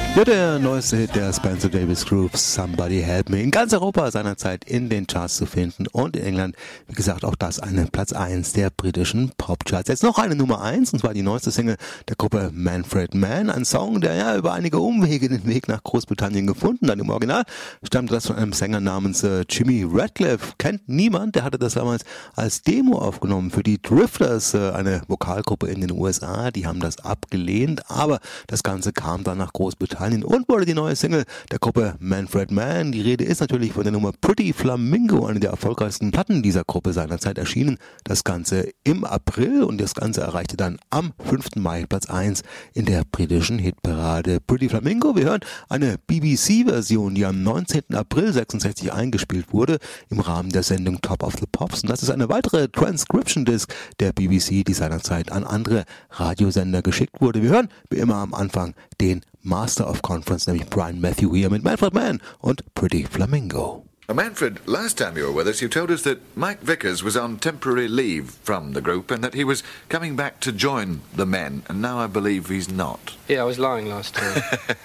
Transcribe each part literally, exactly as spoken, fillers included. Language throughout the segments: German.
Ja, der neueste Hit der Spencer Davis Group, Somebody Help Me, in ganz Europa seinerzeit in den Charts zu finden und in England, wie gesagt, auch das eine Platz eins der britischen Popcharts. Jetzt noch eine Nummer eins, und zwar die neueste Single der Gruppe Manfred Mann, ein Song, der ja über einige Umwege den Weg nach Großbritannien gefunden hat. Im Original stammt das von einem Sänger namens äh, Jimmy Radcliffe, kennt niemand, der hatte das damals als Demo aufgenommen für die Drifters, äh, eine Vokalgruppe in den U S A, die haben das abgelehnt, aber das Ganze kam dann nach Großbritannien und wurde die neue Single der Gruppe Manfred Mann. Die Rede ist natürlich von der Nummer Pretty Flamingo, eine der erfolgreichsten Platten dieser Gruppe seinerzeit erschienen. Das Ganze im April, und das Ganze erreichte dann am fünften Mai Platz eins in der britischen Hitparade. Pretty Flamingo, wir hören eine B B C-Version, die am neunzehnten April sechsundsechzig eingespielt wurde im Rahmen der Sendung Top of the Pops. Und das ist eine weitere Transcription-Disc der B B C, die seinerzeit an andere Radiosender geschickt wurde. Wir hören wie immer am Anfang den Master of Conference, nämlich Brian Matthew hier mit Manfred Mann und Pretty Flamingo. Manfred, last time you were with us, you told us that Mike Vickers was on temporary leave from the group and that he was coming back to join the Men, and now I believe he's not. Yeah, I was lying last time.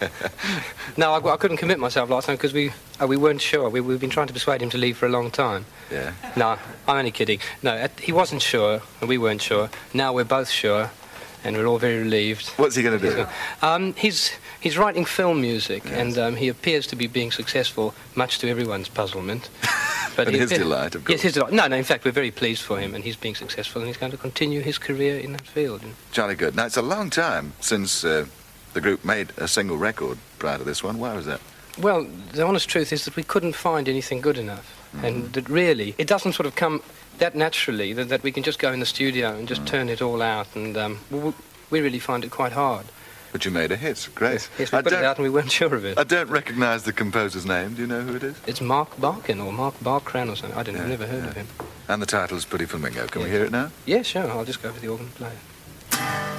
No, I, I couldn't commit myself last time because we uh, we weren't sure. We, we've been trying to persuade him to leave for a long time. Yeah. No, I'm only kidding. No, he wasn't sure and we weren't sure. Now we're both sure. And we're all very relieved. What's he going to do? Um, he's he's writing film music, yes. and um, he appears to be being successful, much to everyone's puzzlement. But and his delight, of course. Yes, his delight. No, no. In fact, we're very pleased for him, and he's being successful, and he's going to continue his career in that field. Jolly good. Now, it's a long time since uh, the group made a single record prior to this one. Why was that? Well, the honest truth is that we couldn't find anything good enough, mm-hmm. and that really it doesn't sort of come that naturally that, that we can just go in the studio and just mm. turn it all out, and um, we, we really find it quite hard. But you made a hit, great. Yes, yes we I put it out and we weren't sure of it. I don't recognise the composer's name. Do you know who it is? It's Mark Barkin or Mark Barkran or something. I don't know, yeah, I've never heard yeah. of him. And the title's Pretty Flamingo. Can yes. we hear it now? Yeah, sure. I'll just go for the organ player.